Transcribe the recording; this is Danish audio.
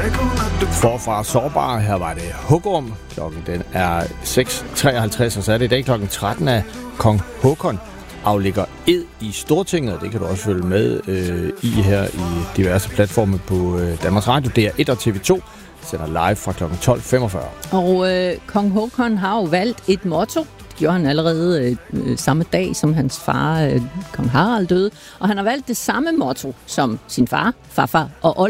Forfra sårbar, her var det Hugorm. Klokken den er 6.53, og så er det i dag klokken 13 af kong Håkon aflægger ed i Stortinget. Det kan du også følge med i her i diverse platforme på Danmarks Radio. DR1 og TV2 sender live fra klokken 12.45. Og kong Håkon har jo valgt et motto. Det gjorde han allerede samme dag, som hans far, kong Harald, døde. Og han har valgt det samme motto som sin far, farfar og